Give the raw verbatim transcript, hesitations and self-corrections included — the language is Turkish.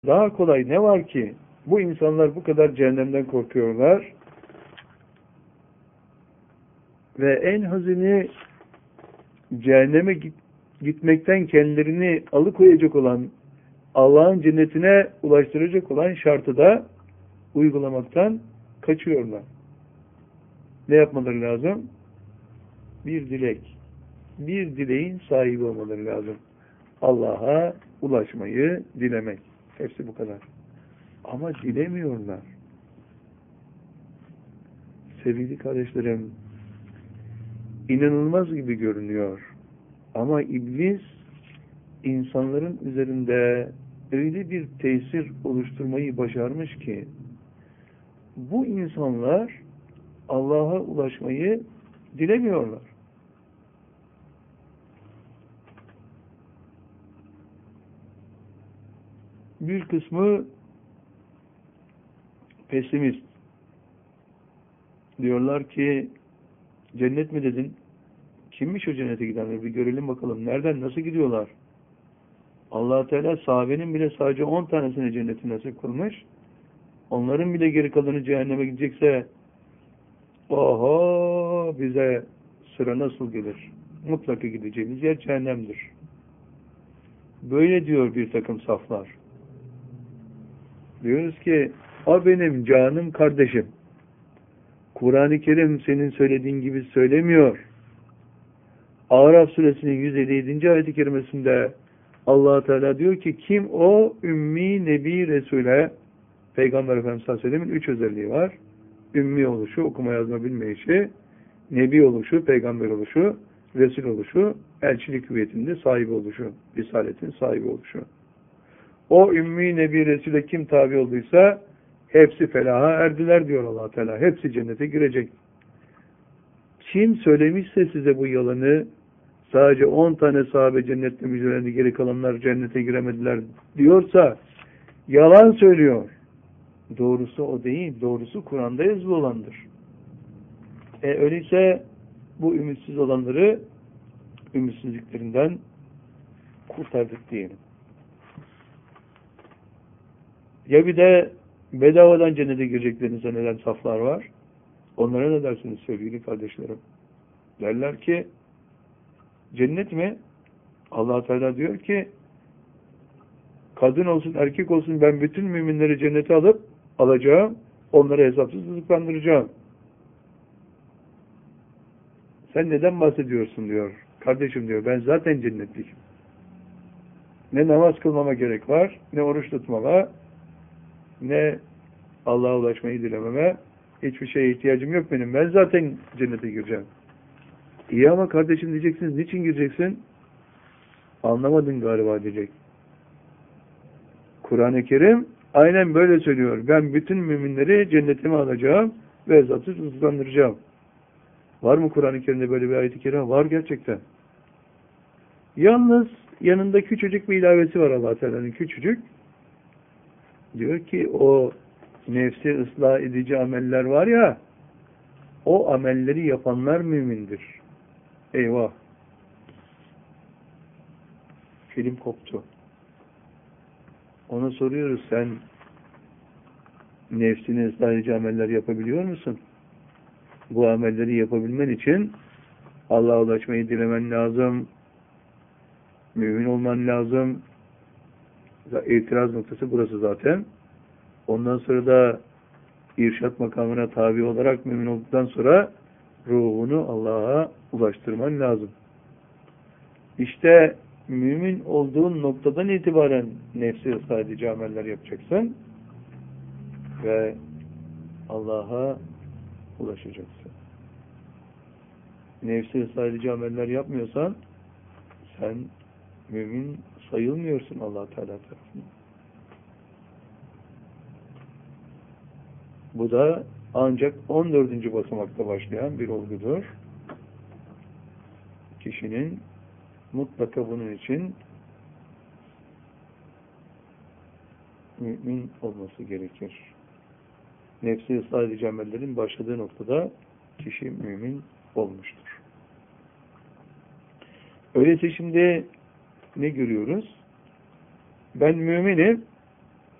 Daha kolay ne var ki? Bu insanlar bu kadar cehennemden korkuyorlar. Ve en hazini cehenneme git, gitmekten kendilerini alıkoyacak olan, Allah'ın cennetine ulaştıracak olan şartı da uygulamaktan kaçıyorlar. Ne yapmaları lazım? Bir dilek. Bir dileğin sahibi olmaları lazım. Allah'a ulaşmayı dilemek. Hepsi bu kadar. Ama dilemiyorlar. Sevgili kardeşlerim, inanılmaz gibi görünüyor. Ama iblis insanların üzerinde öyle bir tesir oluşturmayı başarmış ki bu insanlar Allah'a ulaşmayı dilemiyorlar. Bir kısmı pesimist. Diyorlar ki cennet mi dedin? Kimmiş o cennete gidenler? Bir görelim bakalım. Nereden? Nasıl gidiyorlar? Allah Teala sahabenin bile sadece on tanesine cenneti nasip kılmış. Onların bile geri kalanı cehenneme gidecekse oho bize sıra nasıl gelir? Mutlaka gideceğimiz yer cehennemdir. Böyle diyor bir takım saflar. Diyoruz ki o benim canım kardeşim. Kur'an-ı Kerim senin söylediğin gibi söylemiyor. Araf suresinin yüz elli yedinci ayet-i kerimesinde Allah Teala diyor ki kim o ümmi nebi Resul'e, Peygamber Efendimiz sallallahu aleyhi ve sellem'in üç özelliği var. Ümmi oluşu, okuma yazma bilmeyişi, nebi oluşu, peygamber oluşu, resul oluşu, elçilik hüviyetinde sahibi oluşu, risaletin sahibi oluşu. O ümmi nebi Resul'e kim tabi olduysa hepsi felaha erdiler diyor Allah Teala. Hepsi cennete girecek. Kim söylemişse size bu yalanı, sadece on tane sahabe cennette müjdelendi, geri kalanlar cennete giremediler diyorsa yalan söylüyor. Doğrusu o değil. Doğrusu Kur'an'da yazılı olandır. E öyleyse bu ümitsiz olanları ümitsizliklerinden kurtardık diyelim. Ya bir de bedavadan cennete gireceklerini zanneden saflar var. Onlara ne dersiniz sevgili kardeşlerim? Derler ki cennet mi? Allah Teala diyor ki kadın olsun erkek olsun ben bütün müminleri cennete alıp alacağım. Onları hesapsız rızıklandıracağım. Sen neden bahsediyorsun diyor. Kardeşim diyor ben zaten cennetlikim. Ne namaz kılmama gerek var, ne oruç tutmama, ne Allah'a ulaşmayı dilememe, hiçbir şeye ihtiyacım yok benim. Ben zaten cennete gireceğim. İyi ama kardeşim diyeceksiniz, niçin gireceksin? Anlamadın galiba diyecek. Kur'an-ı Kerim aynen böyle söylüyor. Ben bütün müminleri cennetime alacağım ve hesapsız rızıklandıracağım. Var mı Kur'an-ı Kerim'de böyle bir ayet-i kerime? Var gerçekten. Yalnız yanında küçücük bir ilavesi var Allah Teala'nın küçücük. Diyor ki o nefsi ıslah edici ameller var ya, o amelleri yapanlar mümindir. Eyvah! Film koptu. Ona soruyoruz, sen nefsini ıslah edici ameller yapabiliyor musun? Bu amelleri yapabilmen için Allah'a ulaşmayı dilemen lazım. Mümin olman lazım. İtiraz noktası burası zaten. Ondan sonra da irşat makamına tabi olarak mümin olduktan sonra ruhunu Allah'a ulaştırman lazım. İşte mümin olduğun noktadan itibaren nefsi ıslah edici ameller yapacaksın ve Allah'a ulaşacaksın. Nefsi ıslah edici ameller yapmıyorsan sen mümin sayılmıyorsun Allah Teala tarafından. Bu da ancak on dördüncü basamakta başlayan bir olgudur. Kişinin mutlaka bunun için mümin olması gerekir. Nefsi ıslah edici amellerin başladığı noktada kişi mümin olmuştur. Öyleyse şimdi ne görüyoruz? Ben müminim,